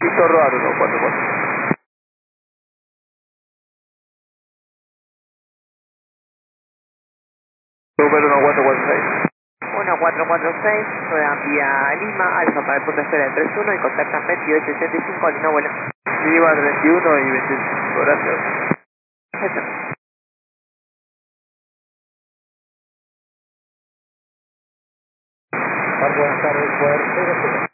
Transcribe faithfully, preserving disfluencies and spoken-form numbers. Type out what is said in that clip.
Víctor Roar uno cuatro cuatro. Número uno cuatro cuatro seis. uno cuatro cuatro seis, ruedan vía Lima, Alfa para el punto de espera del tres uno y contactan veintiocho ochenta y cinco, línea vuelo. Lima treinta y uno y veinticinco, gracias. Eso. Buenas tardes,